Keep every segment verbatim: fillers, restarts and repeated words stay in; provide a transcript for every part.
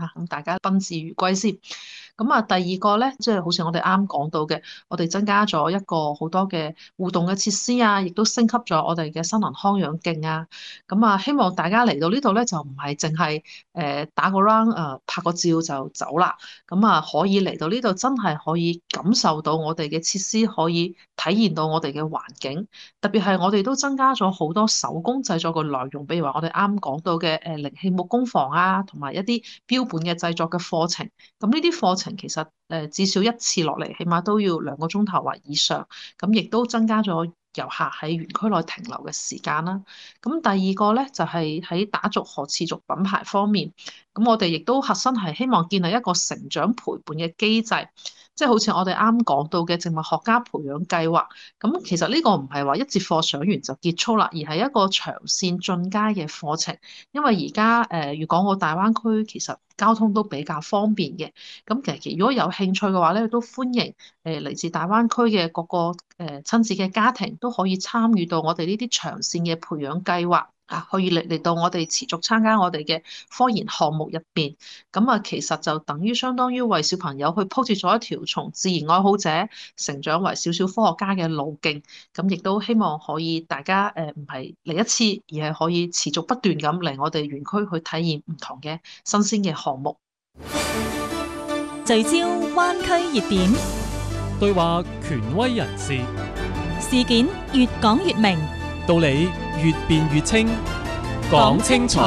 嚇，咁大家賓至如歸先。咁啊，第二個咧，即係好似我哋啱講到嘅，我哋增加咗一個好多嘅互動嘅設施啊，亦都升級咗我哋嘅新能康養徑啊。咁啊，希望大家嚟到呢度咧，就唔係淨係誒打個 round 誒拍個照就走啦。咁啊，可以嚟到呢度真係可以感受到我哋嘅設施，可以體驗到我哋嘅環境。特別係我哋都增加咗好多手工製作嘅內容，比如話我哋啱講到嘅誒靈氣木工房啊，同埋一啲標本嘅製作嘅課程。咁呢啲課程其實誒至少一次落嚟，起碼都要兩個鐘頭或以上。咁亦都增加咗遊客喺園區內停留嘅時間啦。咁第二個咧就係喺打造可持續品牌方面，咁我哋亦都核心係希望建立一個成長陪伴嘅機制。即係好似我哋啱講到嘅植物學家培養計劃，咁其實呢個唔係話一節課上完就結束啦，而係一個長線進階嘅課程。因為而家誒粵港澳大灣區其實交通都比較方便嘅，咁其實如果有興趣嘅話咧，都歡迎誒嚟自大灣區嘅各個誒親子嘅家庭都可以參與到我哋呢啲長線嘅培養計劃。啊，可以嚟嚟到我哋持續參加我哋嘅科研項目入邊，咁啊，其實就等於相當於為小朋友去鋪設咗一條從自然愛好者成長為小小科學家嘅路徑。咁亦都希望可以大家誒唔係嚟一次，而係可以持續不斷咁嚟我哋園區去體驗唔同嘅新鮮嘅項目。 聚焦灣區熱點， 對話權威人士， 事件越講越明， 道理越辯越清，講清楚。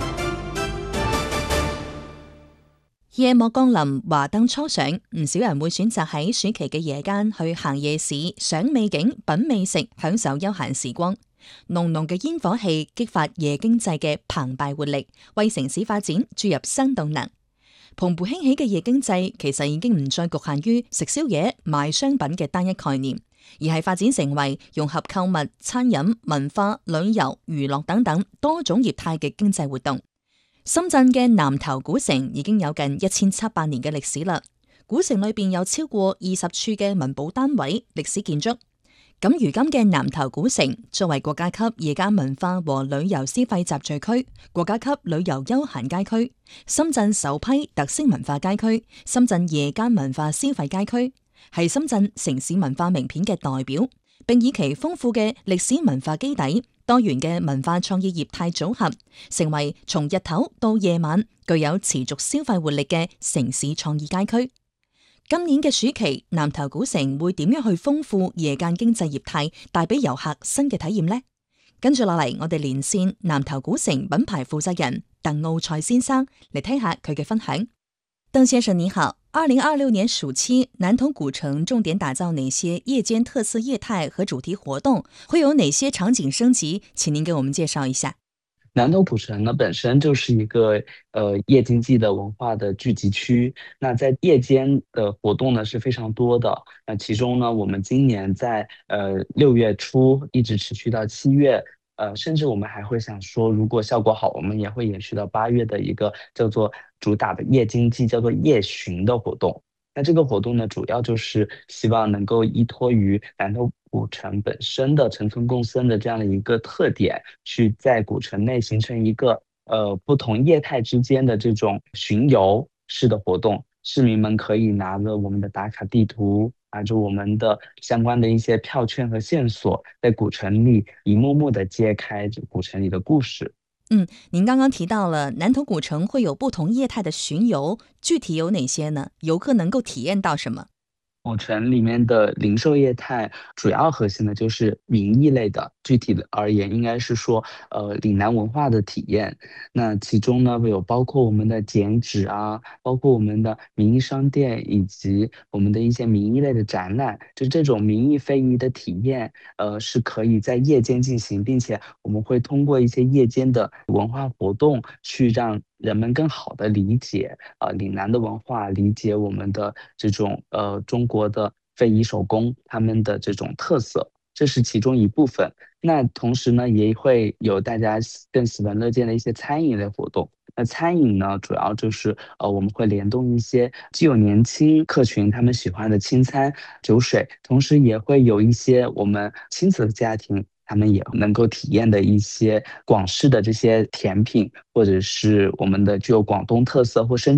夜幕降臨，華燈初上，唔少人會選擇喺暑期嘅夜間去行夜市，賞美景、品美食，享受休閒時光。濃濃嘅煙火氣激發夜經濟嘅澎湃活力，為城市發展注入新動能。蓬勃興起嘅夜經濟其實已經唔再局限於食宵夜、賣商品嘅單一概念，而係發展成為融合購物、餐飲、文化、旅遊、娛樂等等多種業態嘅經濟活動。深圳嘅南頭古城已經有近一千七百年嘅歷史啦。古城裏邊有超過二十處嘅文保單位、歷史建築。咁如今嘅南頭古城作為國家級夜間文化和旅遊消費集聚區、國家級旅遊休閒街區、深圳首批特色文化街區、深圳夜間文化消費街區，係深圳城市文化名片嘅代表，並以其豐富嘅歷史文化基底、多元嘅文化創意業態組合，成為從日頭到夜晚具有持續消費活力嘅城市創意街區。今年嘅暑期，南頭古城會點樣去豐富夜間經濟業態，帶俾遊客新嘅體驗呢？跟住落嚟，我哋連線南頭古城品牌負責人鄧奧賽先生嚟聽下佢嘅分享。鄧先生你好，二零二六年暑期，南頭古城重點打造哪些夜間特色業態和主題活動？會有哪些場景升級？請您給我們介紹一下。 南頭古城呢本身就是一個呃夜經濟的文化的聚集區，那在夜間的活動呢是非常多的。那其中呢，我們今年在呃六月初一直持續到七月，呃甚至我們還會想說，如果效果好，我們也會延續到八月的一個叫做主打的夜經濟，叫做夜巡的活動。那這個活動呢，主要就是希望能夠依託於南頭古城本身的城村共生的這樣的一個特點，去在古城內形成一個呃不同業態之間的這種巡遊式的活動。市民們可以拿着我們的打卡地圖，拿着我們的相關的一些票券和線索，在古城裏一幕幕的揭開古城裏的故事。 嗯，您剛剛提到了南頭古城會有不同業態的巡遊，具體有哪些呢？遊客能夠體驗到什麼？ 古城裏面的零售業態主要核心的就是名義類的，具體的而言應該是說，呃，嶺南文化的體驗。那其中呢，有包括我們的剪紙啊，包括我們的名義商店，以及我們的一些名義類的展覽。就這種名義非遺的體驗，呃，是可以在夜間進行，並且我們會通過一些夜間的文化活動，去讓人們更好的理解啊、呃、嶺南的文化，理解我們的這種呃中國的非遺手工，他們的這種特色，這是其中一部分。那同時呢，也會有大家更喜聞樂見的一些餐飲類活動。那餐飲呢，主要就是呃我們會聯動一些既有年輕客群他們喜歡的清餐酒水，同時也會有一些我們親子的家庭，他們也能夠體驗的一些廣式的這些甜品，或者是我們的具有廣東特色或深